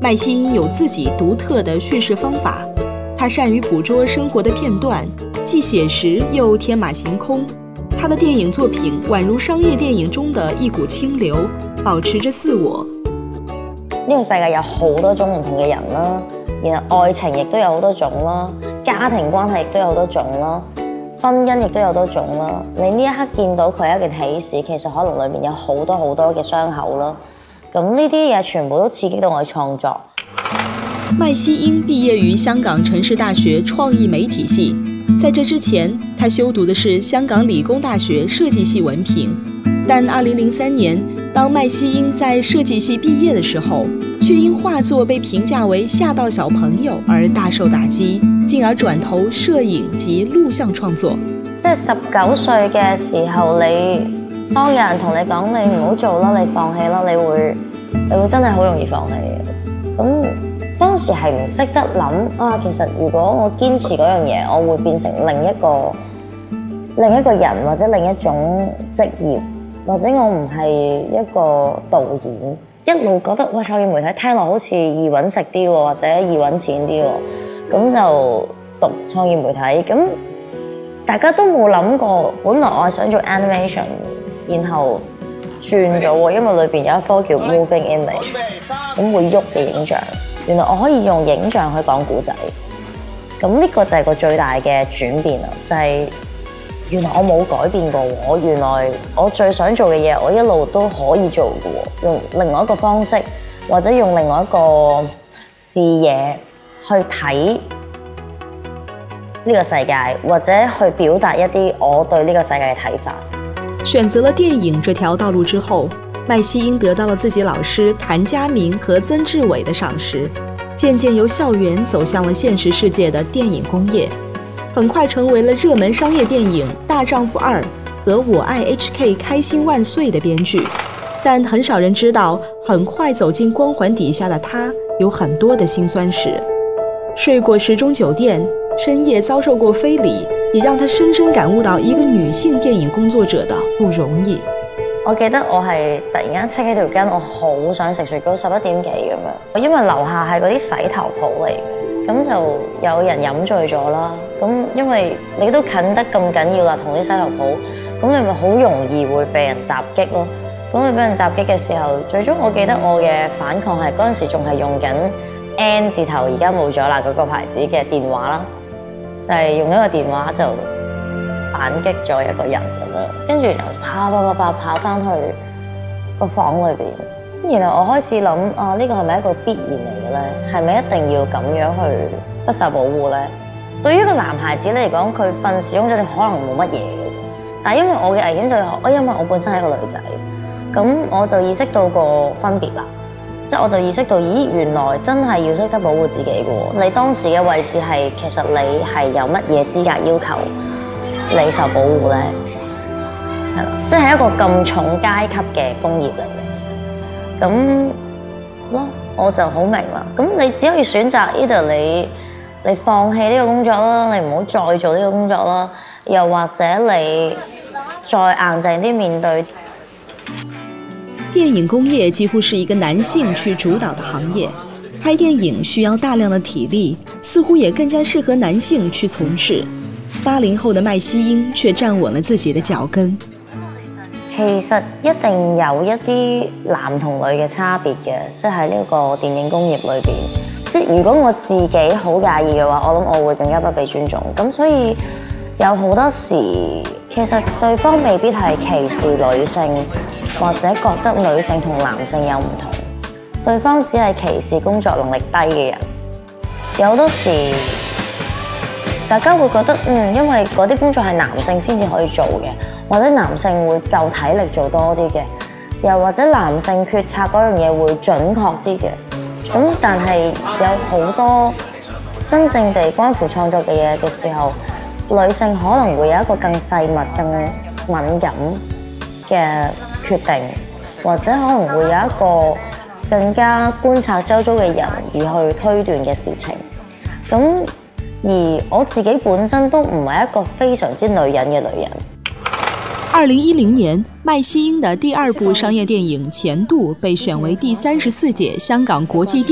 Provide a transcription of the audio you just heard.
麦西因有自己独特的叙事方法，他善于捕捉生活的片段，既写实又天马行空。他的电影作品宛如商业電影中的一股清流，保持着自我。 呢個世界有好多種唔同嘅人啦，然後愛情亦都有好多種啦，家庭關係亦都有好多種啦，婚姻亦都有好多種啦。你呢一刻見到佢係一件喜事，其實可能裏面有好多好多嘅傷口啦。咁呢啲嘢全部都刺激到我嘅創作。 麦西因畢業於香港城市大學創意媒體系，在這之前，他修讀的是香港理工大學設計系文憑。但2003年，當麥西因在設計系畢業的時候，卻因畫作被評價為嚇到小朋友而大受打擊，進而轉投攝影及錄像創作。 即係19歲嘅時候，當有人同你講你唔好做啦，你放棄啦，你會真係好容易放棄嘅。咁當時係唔識得諗啊，其實如果我堅持嗰樣嘢，我會變成另一個人或者另一種職業，或者我唔係一個導演。一路覺得哇，創意媒體聽落好似易揾食啲喎，或者易揾錢啲喎，咁就讀創意媒體。咁大家都冇諗過，本來我係想做 animation， 然後轉咗喎，因為裏邊有一科叫 moving image， 咁會喐嘅影像。原來我可以用影像去講故仔，咁呢個就係個最大嘅轉變啦，就係原來我冇改變過，原來我最想做嘅嘢，我一路都可以做嘅喎，用另外一個方式，或者用另外一個視野去睇呢個世界，或者去表達一啲我對呢個世界嘅睇法。 選擇了電影這條道路之後，麥西因得到了自己老師譚家明和曾志偉的賞識，漸漸由校園走向了現實世界的電影工業，很快成為了熱門商業電影《大丈夫2》和《我愛 HK 開心萬歲》的編劇。但很少人知道，很快走進光環底下的他有很多的辛酸史。睡過時鐘酒店，深夜遭受過非禮，也讓他深深感悟到一個女性電影工作者的不容易。 我記得我係突然間戚起條筋，我好想食雪糕，11點幾咁樣。因為樓下係嗰啲洗頭鋪嚟嘅，咁就有人飲醉咗啦。咁因為你都近得咁緊要啦，同啲洗頭鋪，咁你咪好容易會被人襲擊咯。咁你俾人襲擊嘅時候，最終我記得我嘅反抗係嗰陣時仲係用緊 N 字頭，而家冇咗啦嗰個牌子嘅電話啦，就係用一個電話就反擊咗一個人咁樣，跟住又跑翻去個房裏邊，然後我開始諗啊，呢個係咪一個必然嚟嘅咧？係咪一定要咁樣去不受保護咧？對於一個男孩子嚟講，佢瞓時鐘酒店可能冇乜嘢嘅，但係因為我嘅危險就係，因為我本身係一個女仔，咁我就意識到個分別啦。即係我就意識到，咦，原來真係要識得保護自己嘅喎。你當時嘅位置係，其實你係有乜嘢資格要求你受保護咧？係啦，即係一個咁重階級嘅工業嚟嘅，其實咁咯，我就好明啦。咁你只可以選擇 either 你放棄呢個工作啦，你唔好再做呢個工作啦，又或者你再硬淨啲面對。 電影工業幾乎是一個男性去主導的行業，拍電影需要大量的體力，似乎也更加適合男性去從事。80後的麥西因卻站穩了自己的腳跟。 其實一定有一啲男同女嘅差別嘅，即係喺呢個電影工業裏邊。即係如果我自己好介意嘅話，我諗我會更加不被尊重。咁所以有好多時，其實對方未必係歧視女性，或者覺得女性同男性有唔同，對方只係歧視工作能力低嘅人。有好多時，大家會覺得因為嗰啲工作係男性先至可以做嘅，或者男性會夠體力做多啲嘅，又或者男性決策嗰樣嘢會準確啲嘅。咁但係有好多真正地關乎創作嘅嘢嘅時候，女性可能會有一個更細密、更敏感嘅決定，或者可能會有一個更加觀察周遭嘅人而去推斷嘅事情。咁而我自己本身都唔係一個非常之女人嘅女人。 2010年，麥西因的第2部商業電影《前度》被選為第34屆香港國際